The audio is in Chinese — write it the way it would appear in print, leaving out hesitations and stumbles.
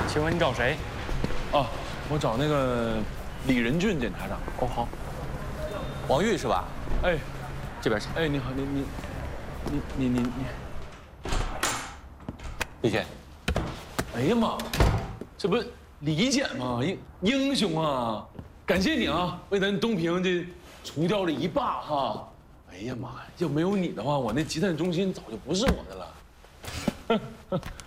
请问你找谁？ 啊，我找那个李仁俊检察长。 哦，好。 王玉是吧？ 哎， 这边请。 哎，你好，你， 李姐， 哎呀妈，这不李检吗？英雄啊！感谢你啊，为咱东平这除掉了一霸哈。哎呀妈呀，要没有你的话，我那集散中心早就不是我的了。